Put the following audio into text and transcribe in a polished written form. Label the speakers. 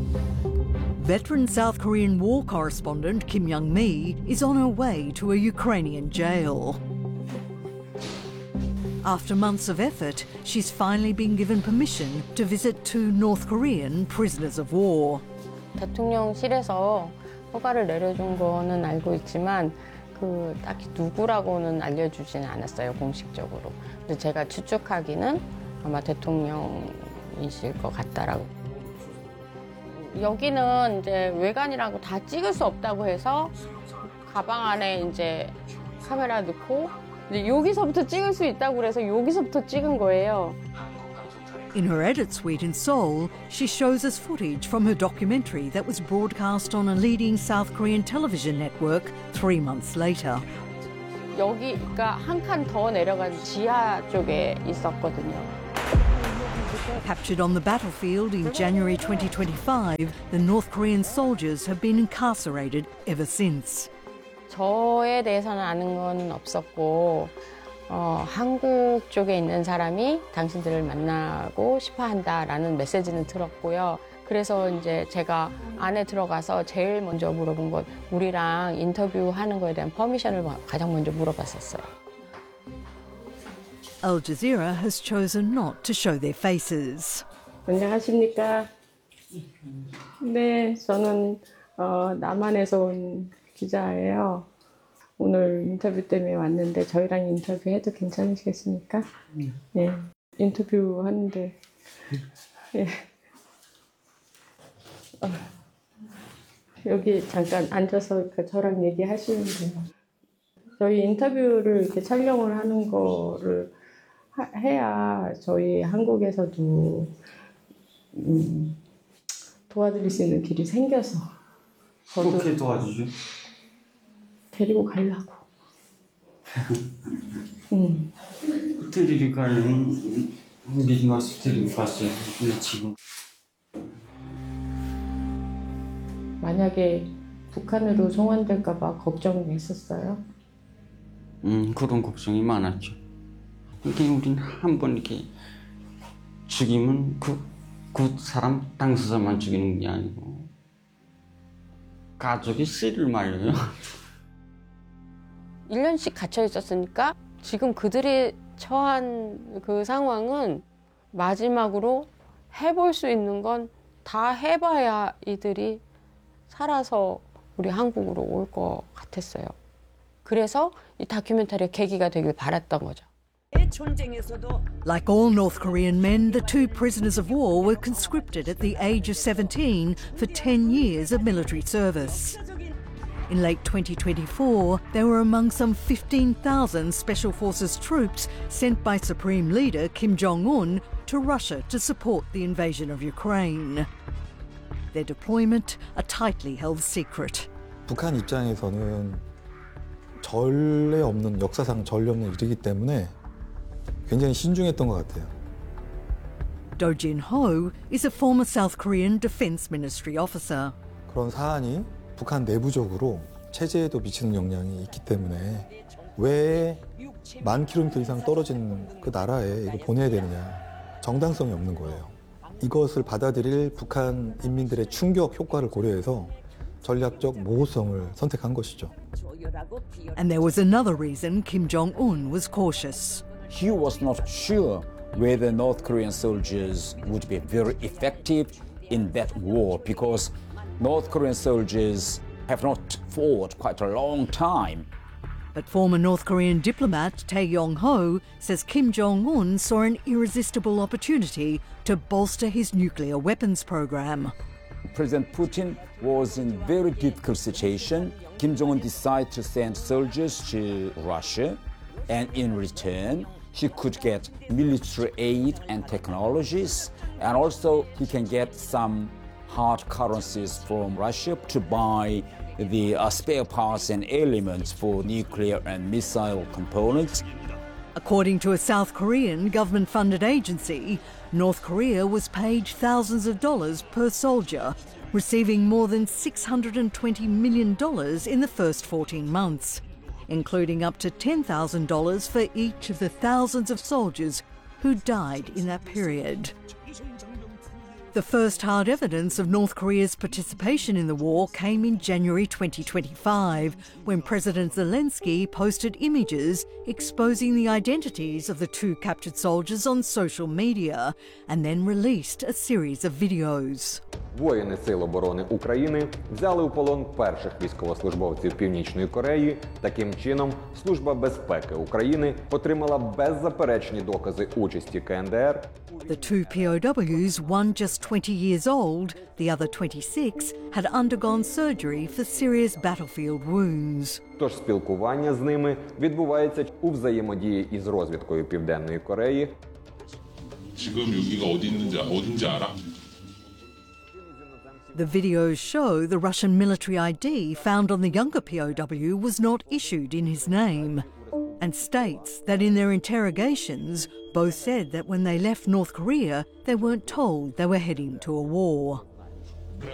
Speaker 1: Veteran South Korean war correspondent Kim Young-mi is on her way to a Ukrainian jail. After months of effort, she's finally been given permission to visit two North Korean prisoners of war.
Speaker 2: 대통령실에서 허가를 내려준 거는 알고 있지만 딱히 누구라고는 알려주지는 않았어요, 공식적으로. 근데 제가 추측하기는 아마 대통령이실 것 같다라고. 여기는 이제 외관이라고 다 찍을 수 없다고 해서 가방 안에 이제 카메라 넣고 이제 여기서부터 찍을 수 있다고 그래서 여기서부터 찍은 거예요.
Speaker 1: In her edit suite in Seoul, she shows us footage from her documentary that was broadcast on a leading South Korean television network 3 months later.
Speaker 2: 여기가 한 칸 더 내려간 지하 쪽에 있었거든요.
Speaker 1: Captured on the battlefield in January 2025, the North Korean soldiers have been incarcerated ever since.
Speaker 2: 저에 대해서는 아는 건 없었고 한국 쪽에 있는 사람이 당신들을 만나고 싶어 한다라는 메시지는 들었고요. 그래서 이제 제가 안에 들어가서 제일 먼저 물어본 건 우리랑 인터뷰하는 거에 대한 퍼미션을 가장 먼저 물어봤었어요.
Speaker 1: Al Jazeera has chosen not to show their faces.
Speaker 3: 안녕하십니까? 네, 저는 남한에서 온 기자예요. 오늘 인터뷰 때문에 왔는데 저희랑 인터뷰해도 괜찮으시겠습니까? 네, 인터뷰 하는데 예. 여기 잠깐 앉아서 저랑 얘기하시면 돼요. 저희 인터뷰를 이렇게 촬영을 하는 거를 해야 저희 한국에서도 도와드릴 수 있는 길이 생겨서.
Speaker 4: 어떻게 도와주죠?
Speaker 3: 데리고 가려고.
Speaker 4: 데리고 가려면 미리 와서 데리고 갔어요. 지금.
Speaker 3: 만약에 북한으로 송환될까 봐 걱정이 있었어요?
Speaker 4: 그런 걱정이 많았죠. 이게 우린 한 번 이렇게 죽이면 그 사람 당사자만 죽이는 게 아니고 가족이 씨를 말려요.
Speaker 2: 1년씩 갇혀 있었으니까 지금 그들이 처한 그 상황은 마지막으로 해볼 수 있는 건 다 해봐야 이들이 살아서 우리 한국으로 올 것 같았어요. 그래서 이 다큐멘터리의 계기가 되길 바랐던 거죠.
Speaker 1: Like all North Korean men, the two prisoners of war were conscripted at the age of 17 for 10 years of military service. In late 2024, they were among some 15,000 Special Forces troops sent by Supreme Leader Kim Jong-un to Russia to support the invasion of Ukraine. Their deployment, a tightly held secret.
Speaker 5: 북한 입장에서는 전례 없는, 역사상 전례 없는 일이기 때문에 굉장히 신중했던 것 같아요.
Speaker 1: Do Jin-ho is a former South Korean Defense Ministry officer.
Speaker 5: 그런 사안이 북한 내부적으로 체제에도 미치는 영향이 있기 때문에 왜 10,000km 이상 떨어진 그 나라에 이거 보내야 되느냐. 정당성이 없는 거예요. 이것을 받아들일 북한 인민들의 충격 효과를 고려해서 전략적 모호성을 선택한 것이죠.
Speaker 1: And there was another reason Kim Jong-un was cautious.
Speaker 6: He was not sure whether North Korean soldiers would be very effective in that war because North Korean soldiers have not fought quite a long time.
Speaker 1: But former North Korean diplomat Tae Yong-ho says Kim Jong-un saw an irresistible opportunity to bolster his nuclear weapons program.
Speaker 6: President Putin was in a very difficult situation. Kim Jong-un decided to send soldiers to Russia, and in return, he could get military aid and technologies, and also he can get some hard currencies from Russia to buy the spare parts and elements for nuclear and missile components.
Speaker 1: According to a South Korean government-funded agency, North Korea was paid thousands of dollars per soldier, receiving more than $620 million in the first 14 months, including up to $10,000 for each of the thousands of soldiers who died in that period. The first hard evidence of North Korea's participation in the war came in January 2025, when President Zelensky posted images exposing the identities of the 2 captured soldiers on social media, and then released a series of videos.
Speaker 7: Воїни Сил оборони України взяли у полон перших військовослужбовців Північної Кореї. Таким чином, Служба безпеки України отримала беззаперечні докази участі КНДР.
Speaker 1: The 2 POWs, one just 20 years old, the other 26, had undergone surgery for serious battlefield wounds.
Speaker 7: Тож спілкування з ними відбувається у взаємодії із розвідкою Південної Кореї.
Speaker 8: 지금 여기가 어딘지 알아?
Speaker 1: The videos show the Russian military ID found on the younger POW was not issued in his name, and states that in their interrogations, both said that when they left North Korea, they weren't told they were heading to a war.